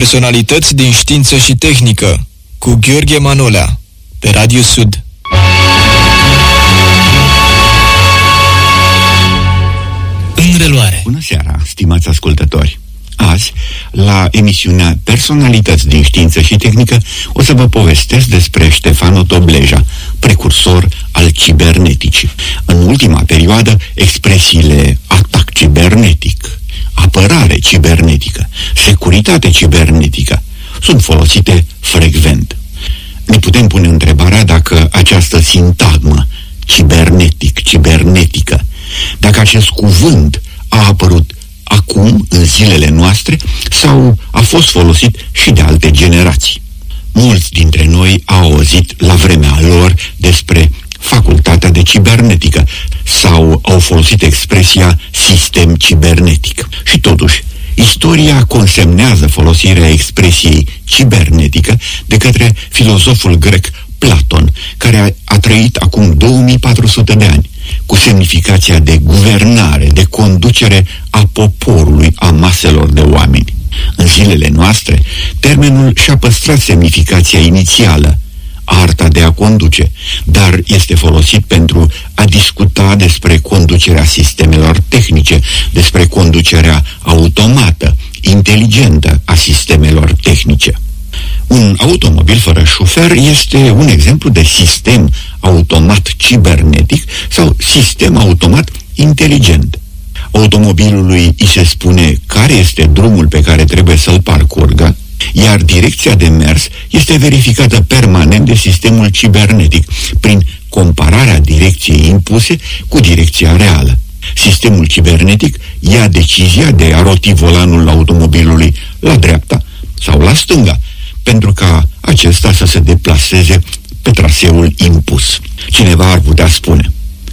Personalități din știință și tehnică cu Gheorghe Manolea pe Radio Sud. În reluare. Bună seara, stimați ascultători! Azi, la emisiunea Personalități din știință și tehnică, o să vă povestesc despre Ștefan Dobleja, precursor al ciberneticii. În ultima perioadă, expresiile atac cibernetic, apărare cibernetică, securitate cibernetică sunt folosite frecvent. Ne putem pune întrebarea dacă această sintagmă cibernetic, cibernetică, dacă acest cuvânt a apărut acum, în zilele noastre, sau a fost folosit și de alte generații. Mulți dintre noi au auzit la vremea lor despre facultatea de cibernetică sau au folosit expresia sistem cibernetic. Și totuși, istoria consemnează folosirea expresiei cibernetică de către filozoful grec Platon, care a trăit acum 2400 de ani, cu semnificația de guvernare, de conducere a poporului, a maselor de oameni. În zilele noastre, termenul și-a păstrat semnificația inițială, arta de a conduce, dar este folosit pentru a discuta despre conducerea sistemelor tehnice, despre conducerea automată, inteligentă a sistemelor tehnice. Un automobil fără șofer este un exemplu de sistem automat cibernetic sau sistem automat inteligent. Automobilului îi se spune care este drumul pe care trebuie să-l parcurgă, iar direcția de mers este verificată permanent de sistemul cibernetic prin compararea direcției impuse cu direcția reală. Sistemul cibernetic ia decizia de a roti volanul automobilului la dreapta sau la stânga, pentru ca acesta să se deplaseze pe traseul impus. Cineva ar putea spune: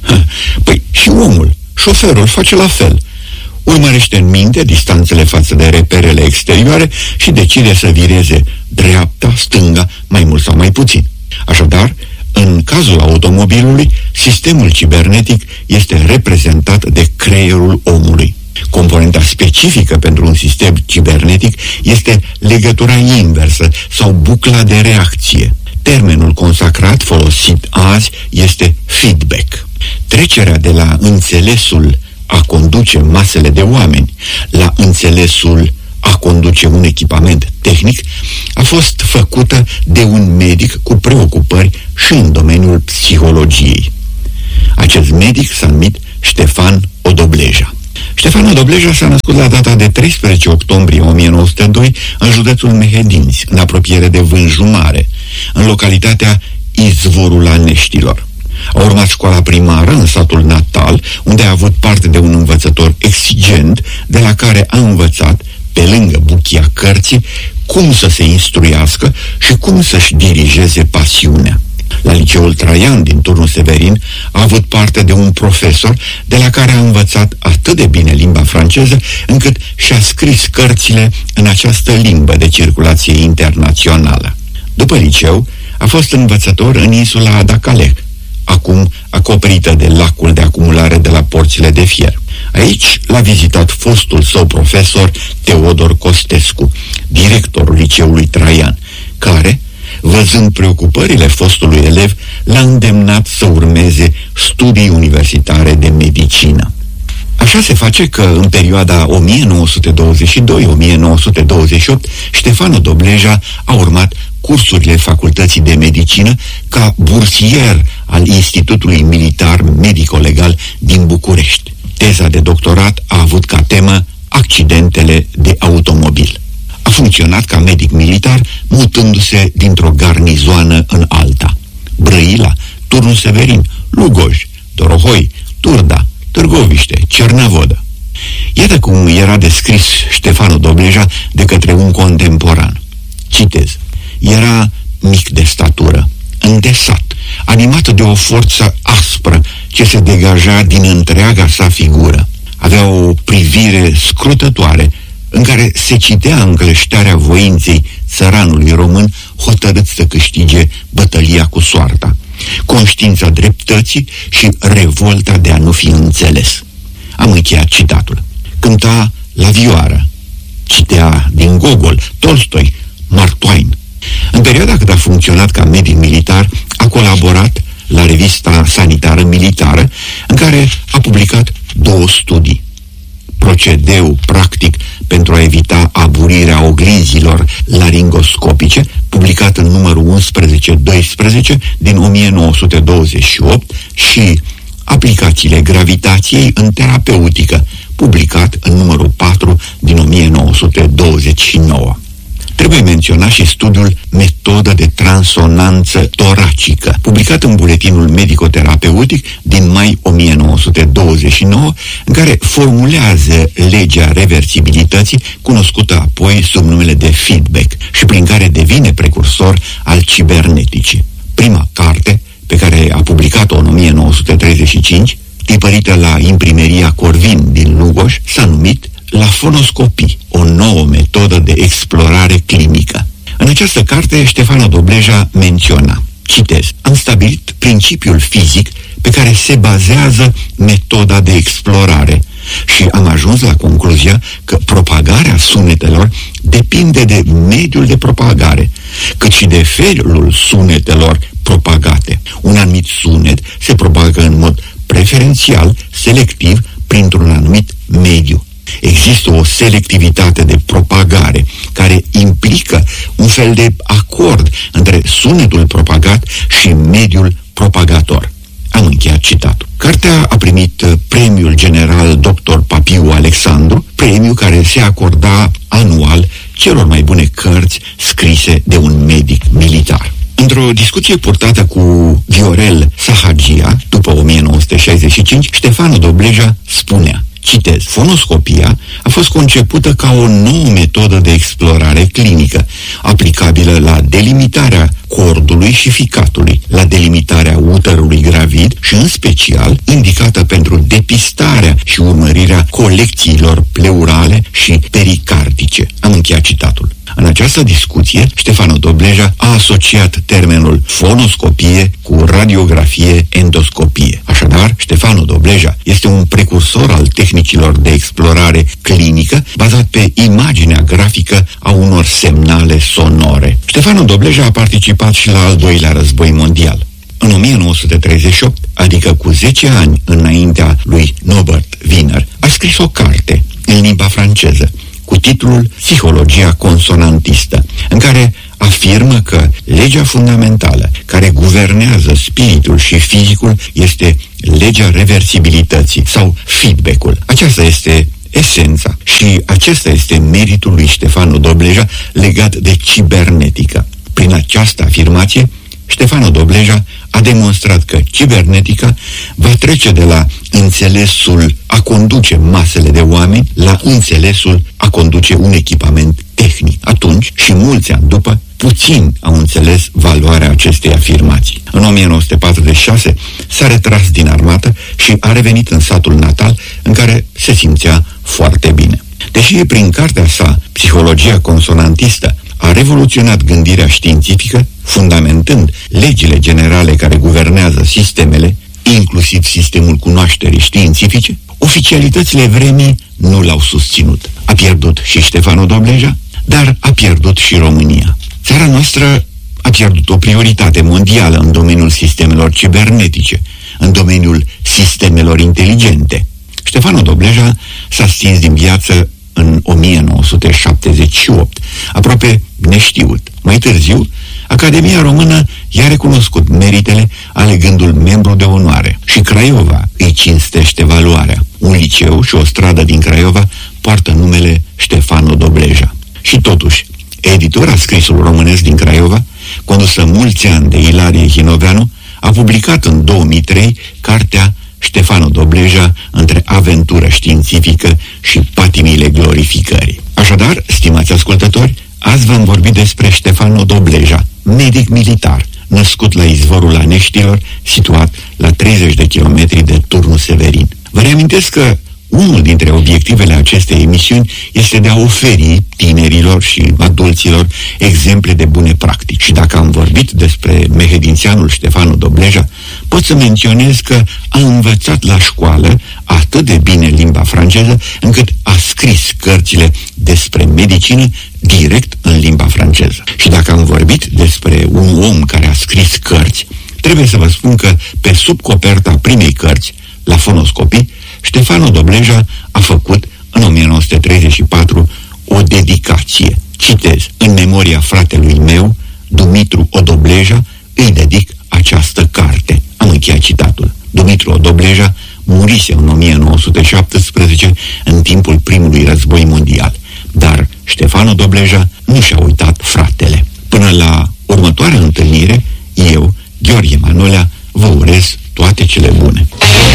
păi și omul, șoferul, face la fel. Urmărește în minte distanțele față de reperele exterioare și decide să vireze dreapta, stânga, mai mult sau mai puțin. Așadar, în cazul automobilului, sistemul cibernetic este reprezentat de creierul omului. Componenta specifică pentru un sistem cibernetic este legătura inversă sau bucla de reacție. Termenul consacrat folosit azi este feedback. Trecerea de la înțelesul a conduce masele de oameni la înțelesul a conduce un echipament tehnic a fost făcută de un medic cu preocupări și în domeniul psihologiei. Acest medic s-a numit Ștefan Dobleja. Ștefan Dobleja s-a născut la data de 13 octombrie 1902 în județul Mehedinți, în apropiere de Vânju Mare, în localitatea Izvorul Aneștilor. A urmat școala primară în satul natal, unde a avut parte de un învățător exigent, de la care a învățat, pe lângă buchia cărții, cum să se instruiască și cum să-și dirigeze pasiunea. La liceul Traian din Turnul Severin a avut parte de un profesor de la care a învățat atât de bine limba franceză, încât și-a scris cărțile în această limbă de circulație internațională. După liceu, a fost învățător în insula Adacaleh, acum acoperită de lacul de acumulare de la Porțile de Fier. Aici l-a vizitat fostul său profesor Teodor Costescu, directorul liceului Traian, care, văzând preocupările fostului elev, l-a îndemnat să urmeze studii universitare de medicină. Așa se face că în perioada 1922-1928 Ștefan Dobleja a urmat cursurile Facultății de Medicină ca bursier al Institutului Militar Medico-Legal din București. Teza de doctorat a avut ca temă accidentele de automobil. A funcționat ca medic militar, mutându-se dintr-o garnizoană în alta. Brăila, Turnul Severin, Lugoj, Dorohoi, Turda, Târgoviște, Cernavodă. Iată cum era descris Ștefan Dobleja de către un contemporan. Citez: era mic de statură, îndesat, animat de o forță aspră ce se degaja din întreaga sa figură. Avea o privire scrutătoare, în care se citea încleștarea voinței țăranului român hotărât să câștige bătălia cu soarta, conștiința dreptății și revolta de a nu fi înțeles. Am încheiat citatul. Cânta la vioară, citea din Gogol, Tolstoi, Mark Twain. În perioada cât a funcționat ca medic militar, a colaborat la revista sanitară militară, în care a publicat 2 studii. Procedeu practic pentru a evita aburirea oglinzilor laringoscopice, publicat în numărul 11-12 din 1928, și Aplicațiile gravitației în terapeutică, publicat în numărul 4 din 1929. Trebuie menționat și studiul Metodă de transonanță toracică, publicat în Buletinul Medico-terapeutic din mai 1929, în care formulează legea reversibilității, cunoscută apoi sub numele de feedback, și prin care devine precursor al ciberneticii. Prima carte, pe care a publicat-o în 1935, tipărită la imprimeria Corvin din Lugoj, s-a numit La fonoscopii, o nouă metodă de explorare clinică. În această carte, Ștefano Dobleja menționa, citez, am stabilit principiul fizic pe care se bazează metoda de explorare și am ajuns la concluzia că propagarea sunetelor depinde de mediul de propagare, cât și de felul sunetelor propagate. Un anumit sunet se propagă în mod preferențial, selectiv, printr-un anumit mediu. Există o selectivitate de propagare care implică un fel de acord între sunetul propagat și mediul propagator. Am încheiat citatul. Cartea a primit premiul general Dr. Papiu Alexandru, premiu care se acorda anual celor mai bune cărți scrise de un medic militar. Într-o discuție purtată cu Viorel Sahagia, după 1965, Ștefano Dobleja spunea, citez, fonoscopia a fost concepută ca o nouă metodă de explorare clinică, aplicabilă la delimitarea cordului și ficatului, la delimitarea uterului gravid și, în special, indicată pentru depistarea și urmărirea colecțiilor pleurale și pericardice. Am încheiat citatul. În această discuție, Ștefano Dobleja a asociat termenul fonoscopie cu radiografie-endoscopie. Așadar, Ștefano Dobleja este un precursor al tehnicilor de explorare clinică bazat pe imaginea grafică a unor semnale sonore. Ștefano Dobleja a participat și la al doilea război mondial. În 1938, adică cu 10 ani înaintea lui Norbert Wiener, a scris o carte în limba franceză cu titlul Psihologia consonantistă, în care afirmă că legea fundamentală care guvernează spiritul și fizicul este legea reversibilității sau feedback-ul. Aceasta este esența și acesta este meritul lui Ștefano Dobleja legat de cibernetică. Prin această afirmație, Ștefano Dobleja a demonstrat că cibernetica va trece de la înțelesul a conduce masele de oameni la înțelesul a conduce un echipament tehnic. Atunci, și mulți ani după, puțin au înțeles valoarea acestei afirmații. În 1946 s-a retras din armată și a revenit în satul natal, în care se simțea foarte bine. Deși prin cartea sa, Psihologia consonantistă, a revoluționat gândirea științifică, fundamentând legile generale care guvernează sistemele, inclusiv sistemul cunoașterii științifice, oficialitățile vremii nu l-au susținut. A pierdut și Ștefano Dobleja, dar a pierdut și România. Țara noastră a pierdut o prioritate mondială în domeniul sistemelor cibernetice, în domeniul sistemelor inteligente. Ștefano Dobleja s-a stins din viață în 1978, aproape neștiut. Mai târziu, Academia Română i-a recunoscut meritele, alegându-l membru de onoare. Și Craiova îi cinstește valoarea. Un liceu și o stradă din Craiova poartă numele Ștefano Dobleja. Și totuși, editura Scrisul Românesc din Craiova, condusă mulți ani de Ilarie Hinoveanu, a publicat în 2003 cartea Ștefano Dobleja între aventură științifică și patimile glorificării. Așadar, stimați ascultători, azi v-am vorbit despre Ștefano Dobleja, medic militar, născut la izvorul Aneștilor, situat la 30 de kilometri de Turnul Severin. Vă reamintesc că Unul dintre obiectivele acestei emisiuni este de a oferi tinerilor și adulților exemple de bune practici. Și dacă am vorbit despre mehedințianul Ștefano Dobleja, pot să menționez că a învățat la școală atât de bine limba franceză, încât a scris cărțile despre medicină direct în limba franceză. Și dacă am vorbit despre un om care a scris cărți, trebuie să vă spun că pe sub coperta primei cărți, La fonoscopii, Ștefano Dobleja a făcut în 1934 o dedicație. Citez: în memoria fratelui meu, Dumitru Odobleja, îi dedic această carte. Am încheiat citatul. Dumitru Odobleja murise în 1917 în timpul primului război mondial. Dar Ștefano Dobleja nu și-a uitat fratele. Până la următoarea întâlnire, eu, Gheorghe Manolea, vă urez toate cele bune.